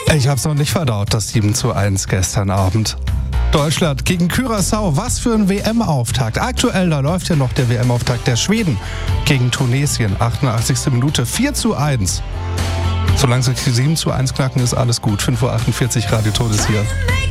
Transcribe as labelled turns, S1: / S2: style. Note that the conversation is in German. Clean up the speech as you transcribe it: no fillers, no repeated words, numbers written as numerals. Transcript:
S1: Ich hab's noch nicht verdaut, das 7:1 gestern Abend. Deutschland gegen Curaçao, was für ein WM-Auftakt. Aktuell, da läuft ja noch der WM-Auftakt der Schweden gegen Tunesien. 88. Minute, 4:1. Solange sie die 7:1 knacken, ist alles gut. 5:48 Uhr, Radio Todes hier.